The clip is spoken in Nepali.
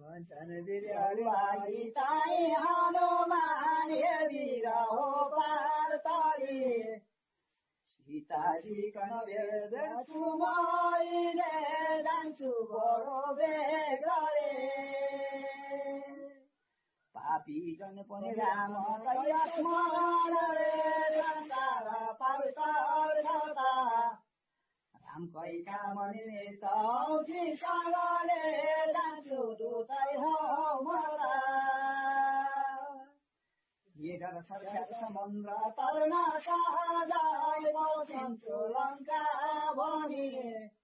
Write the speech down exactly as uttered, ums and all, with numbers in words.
जनवीरवागी ताई हनुमान वीर हो पार तारी सीताजी कनवेद सुमैले जान्छु बडो बेग रे पापी जन पनि राम स्मरण रे संसार पार गर्दा राम कैका मने सौजी सँगले जान्छु दुतै हो मरा हेर सरकार समुद्र तर्न सहजै बसिन्छु लङ्का भनी